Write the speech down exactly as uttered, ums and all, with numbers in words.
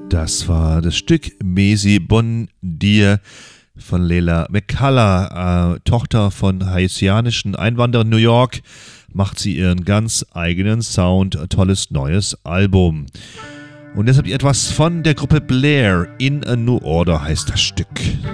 Das war das Stück Mesi Bon Dir von Leila McCullough, äh, Tochter von haitianischen Einwanderern in New York, macht sie ihren ganz eigenen Sound, ein tolles neues Album. Und deshalb etwas von der Gruppe Blair, In a New Order heißt das Stück.